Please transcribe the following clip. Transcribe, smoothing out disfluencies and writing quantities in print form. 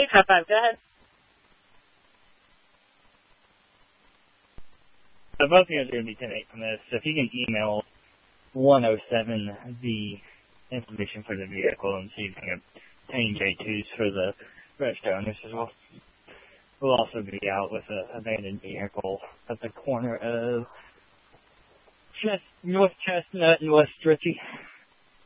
High five, go ahead. So both of you guys are going to be 10-8 from this. So if you can email 107 the information for the vehicle and see if you can obtain J2s for the registered owners as well. We'll also be out with an abandoned vehicle at the corner of North Chestnut and West Ritchie.